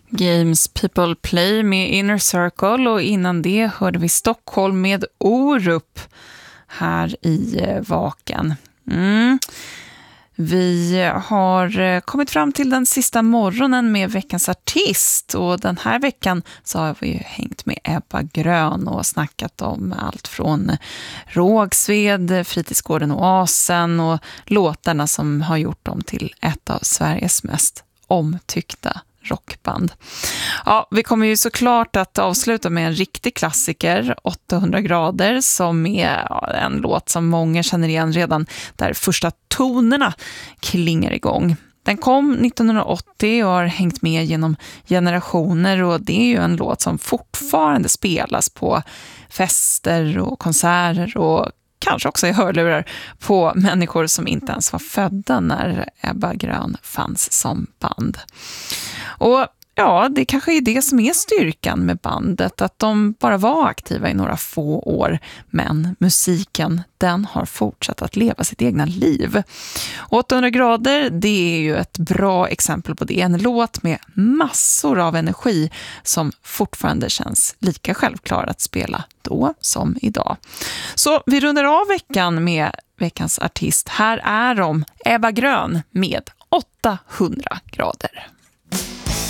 Games People Play med Inner Circle, och innan det hörde vi Stockholm med Orup här i Vaken. Vi har kommit fram till den sista morgonen med veckans artist, och den här veckan så har vi hängt med Ebba Grön och snackat om allt från Rågsved, Fritidsgården Oasen och låtarna som har gjort dem till ett av Sveriges mest omtyckta rockband. Ja, vi kommer ju såklart att avsluta med en riktig klassiker, 800 grader, som är en låt som många känner igen redan där första tonerna klingar igång. Den kom 1980 och har hängt med genom generationer, och det är ju en låt som fortfarande spelas på fester och konserter och kanske också i hörlurar på människor som inte ens var födda när Ebba Grön fanns som band. Och ja, det kanske är det som är styrkan med bandet, att de bara var aktiva i några få år, men musiken, den har fortsatt att leva sitt egna liv. 800 grader, det är ju ett bra exempel på det. En låt med massor av energi som fortfarande känns lika självklar att spela då som idag. Så vi rundar av veckan med veckans artist. Här är de, Ebba Grön med 800 grader.